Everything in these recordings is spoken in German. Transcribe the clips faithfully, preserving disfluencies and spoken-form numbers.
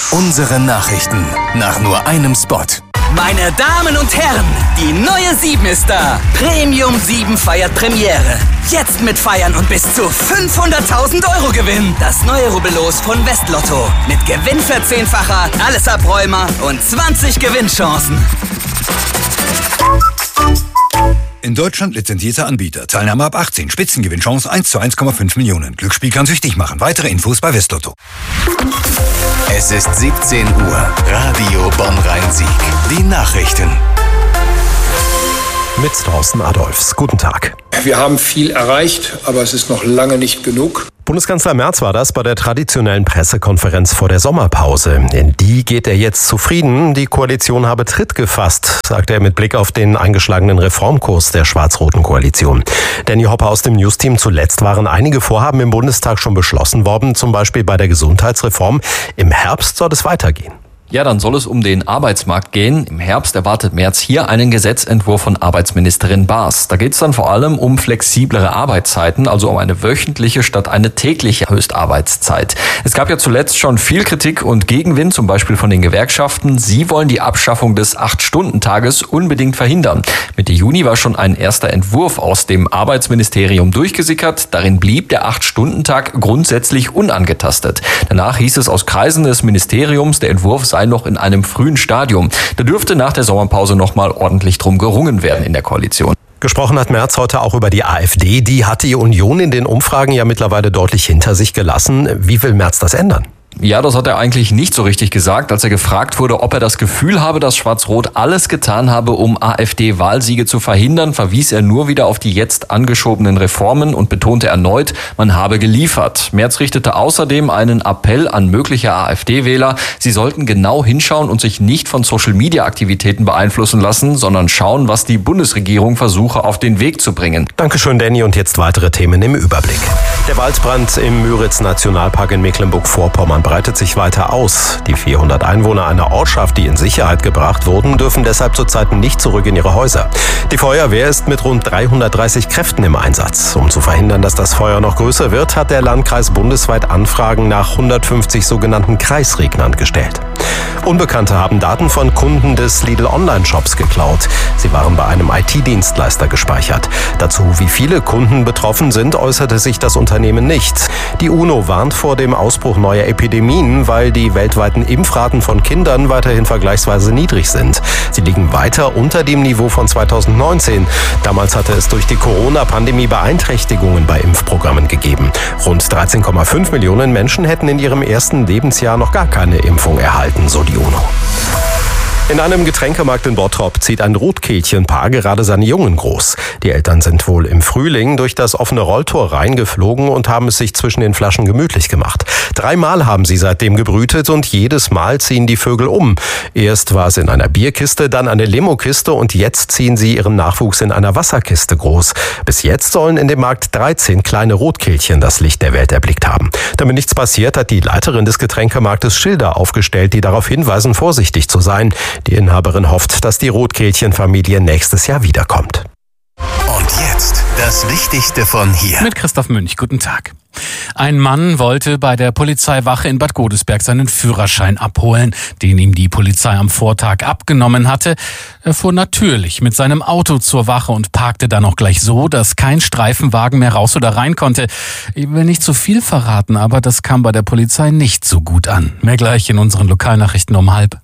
Unsere Nachrichten nach nur einem Spot. Meine Damen und Herren, die neue sieben ist da. Premium sieben feiert Premiere. Jetzt mit Feiern und bis zu fünfhunderttausend Euro Gewinn. Das neue Rubbellos von Westlotto. Mit Gewinnverzehnfacher, alles Abräumer und zwanzig Gewinnchancen. In Deutschland lizenzierter Anbieter. Teilnahme ab achtzehn. Spitzengewinnchance eins zu eins Komma fünf Millionen. Glücksspiel kann süchtig machen. Weitere Infos bei Westlotto. Es ist siebzehn Uhr. Radio Bonn-Rhein-Sieg. Die Nachrichten. Mit Thorsten Adolfs. Guten Tag. Wir haben viel erreicht, aber es ist noch lange nicht genug. Bundeskanzler Merz war das bei der traditionellen Pressekonferenz vor der Sommerpause. In die geht er jetzt zufrieden. Die Koalition habe Tritt gefasst, sagte er mit Blick auf den eingeschlagenen Reformkurs der schwarz-roten Koalition. Danny Hopper aus dem Newsteam. Zuletzt waren einige Vorhaben im Bundestag schon beschlossen worden, zum Beispiel bei der Gesundheitsreform. Im Herbst soll es weitergehen. Ja, dann soll es um den Arbeitsmarkt gehen. Im Herbst erwartet Merz hier einen Gesetzentwurf von Arbeitsministerin Baas. Da geht es dann vor allem um flexiblere Arbeitszeiten, also um eine wöchentliche statt eine tägliche Höchstarbeitszeit. Es gab ja zuletzt schon viel Kritik und Gegenwind, zum Beispiel von den Gewerkschaften. Sie wollen die Abschaffung des acht-Stunden-Tages unbedingt verhindern. Mitte Juni war schon ein erster Entwurf aus dem Arbeitsministerium durchgesickert. Darin blieb der acht-Stunden-Tag grundsätzlich unangetastet. Danach hieß es aus Kreisen des Ministeriums, der Entwurf sei noch in einem frühen Stadium. Da dürfte nach der Sommerpause noch mal ordentlich drum gerungen werden in der Koalition. Gesprochen hat Merz heute auch über die AfD. Die hat die Union in den Umfragen ja mittlerweile deutlich hinter sich gelassen. Wie will Merz das ändern? Ja, das hat er eigentlich nicht so richtig gesagt, als er gefragt wurde, ob er das Gefühl habe, dass Schwarz-Rot alles getan habe, um AfD-Wahlsiege zu verhindern, verwies er nur wieder auf die jetzt angeschobenen Reformen und betonte erneut, man habe geliefert. Merz richtete außerdem einen Appell an mögliche AfD-Wähler, sie sollten genau hinschauen und sich nicht von Social-Media-Aktivitäten beeinflussen lassen, sondern schauen, was die Bundesregierung versuche auf den Weg zu bringen. Dankeschön, Danny, und jetzt weitere Themen im Überblick. Der Waldbrand im Müritz-Nationalpark in Mecklenburg-Vorpommern breitet sich weiter aus. Die vierhundert Einwohner einer Ortschaft, die in Sicherheit gebracht wurden, dürfen deshalb zurzeit nicht zurück in ihre Häuser. Die Feuerwehr ist mit rund dreihundertdreißig Kräften im Einsatz. Um zu verhindern, dass das Feuer noch größer wird, hat der Landkreis bundesweit Anfragen nach hundertfünfzig sogenannten Kreisregnern gestellt. Unbekannte haben Daten von Kunden des Lidl-Online-Shops geklaut. Sie waren bei einem I T-Dienstleister gespeichert. Dazu, wie viele Kunden betroffen sind, äußerte sich das Unternehmen nicht. Die UNO warnt vor dem Ausbruch neuer Epidemien, weil die weltweiten Impfraten von Kindern weiterhin vergleichsweise niedrig sind. Sie liegen weiter unter dem Niveau von zweitausendneunzehn. Damals hatte es durch die Corona-Pandemie Beeinträchtigungen bei Impfprogrammen gegeben. Rund dreizehn Komma fünf Millionen Menschen hätten in ihrem ersten Lebensjahr noch gar keine Impfung erhalten, so die UNO. In einem Getränkemarkt in Bottrop zieht ein Rotkehlchenpaar gerade seine Jungen groß. Die Eltern sind wohl im Frühling durch das offene Rolltor reingeflogen und haben es sich zwischen den Flaschen gemütlich gemacht. Dreimal haben sie seitdem gebrütet und jedes Mal ziehen die Vögel um. Erst war es in einer Bierkiste, dann eine Limokiste und jetzt ziehen sie ihren Nachwuchs in einer Wasserkiste groß. Bis jetzt sollen in dem Markt dreizehn kleine Rotkehlchen das Licht der Welt erblickt haben. Damit nichts passiert, hat die Leiterin des Getränkemarktes Schilder aufgestellt, die darauf hinweisen, vorsichtig zu sein. Die Inhaberin hofft, dass die Rotkehlchenfamilie nächstes Jahr wiederkommt. Und jetzt das Wichtigste von hier. Mit Christoph Münch, guten Tag. Ein Mann wollte bei der Polizeiwache in Bad Godesberg seinen Führerschein abholen, den ihm die Polizei am Vortag abgenommen hatte. Er fuhr natürlich mit seinem Auto zur Wache und parkte dann auch gleich so, dass kein Streifenwagen mehr raus oder rein konnte. Ich will nicht zu viel verraten, aber das kam bei der Polizei nicht so gut an. Mehr gleich in unseren Lokalnachrichten um halb.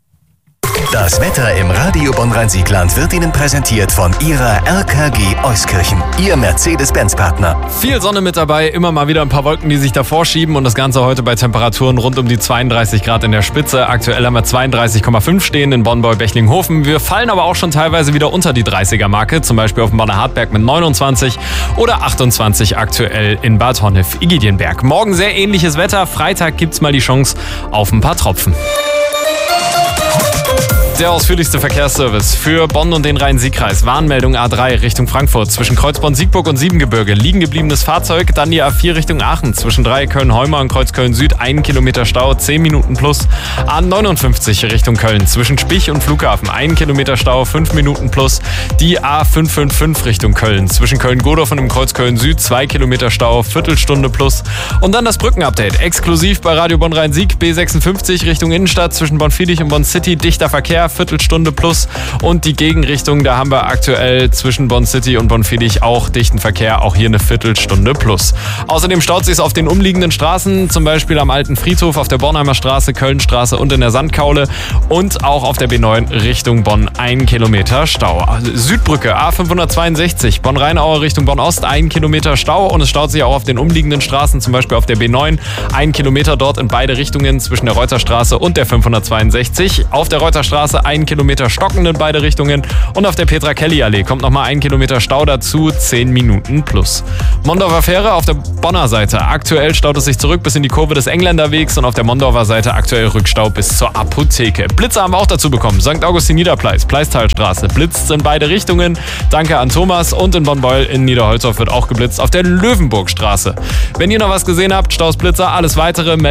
Das Wetter im Radio Bonn-Rhein-Sieg-Land wird Ihnen präsentiert von Ihrer R K G Euskirchen, Ihr Mercedes-Benz-Partner. Viel Sonne mit dabei, immer mal wieder ein paar Wolken, die sich davor schieben und das Ganze heute bei Temperaturen rund um die zweiunddreißig Grad in der Spitze. Aktuell haben wir zweiunddreißig Komma fünf stehen in Bonn-Bechlinghofen. Wir fallen aber auch schon teilweise wieder unter die dreißiger-Marke, zum Beispiel auf dem Bonner Hartberg mit neunundzwanzig oder achtundzwanzig aktuell in Bad Honnef-Igidienberg. Morgen sehr ähnliches Wetter, Freitag gibt's mal die Chance auf ein paar Tropfen. Der ausführlichste Verkehrsservice für Bonn und den Rhein-Sieg-Kreis. Warnmeldung A drei Richtung Frankfurt. Zwischen Kreuzborn-Siegburg und Siebengebirge. Liegen gebliebenes Fahrzeug. Dann die A vier Richtung Aachen. Zwischen Dreiecköln-Heumer und Kreuzköln-Süd. Ein Kilometer Stau, zehn Minuten plus. A neunundfünfzig Richtung Köln. Zwischen Spich und Flughafen. Ein Kilometer Stau, fünf Minuten plus. Die A fünf fünf fünf Richtung Köln. Zwischen Köln-Godorf und dem Kreuzköln-Süd. Zwei Kilometer Stau, Viertelstunde plus. Und dann das Brückenupdate. Exklusiv bei Radio Bonn-Rhein-Sieg. B sechsundfünfzig Richtung Innenstadt. Zwischen Bonn-Viedig und Bonn-City. Dichter Verkehr. Viertelstunde plus. Und die Gegenrichtung, da haben wir aktuell zwischen Bonn-City und Bonn-Viedig auch dichten Verkehr, auch hier eine Viertelstunde plus. Außerdem staut sich auf den umliegenden Straßen, zum Beispiel am Alten Friedhof, auf der Bornheimer Straße, Kölnstraße und in der Sandkaule und auch auf der B neun Richtung Bonn ein Kilometer Stau. Südbrücke A fünfhundertzweiundsechzig, Bonn-Rheinaue Richtung Bonn-Ost ein Kilometer Stau und es staut sich auch auf den umliegenden Straßen, zum Beispiel auf der B neun, ein Kilometer dort in beide Richtungen zwischen der Reuterstraße und der fünfhundertzweiundsechzig. Auf der Reuterstraße ein Kilometer stockend in beide Richtungen und auf der Petra-Kelly-Allee kommt nochmal ein Kilometer Stau dazu, zehn Minuten plus. Mondorfer Fähre auf der Bonner Seite. Aktuell staut es sich zurück bis in die Kurve des Engländerwegs und auf der Mondorfer Seite aktuell Rückstau bis zur Apotheke. Blitze haben wir auch dazu bekommen. Sankt Augustin-Niederpleis, Pleistalstraße. Blitzt in beide Richtungen. Danke an Thomas und in Bonn-Beul in Niederholzhof wird auch geblitzt auf der Löwenburgstraße. Wenn ihr noch was gesehen habt, Staus, Blitzer, alles weitere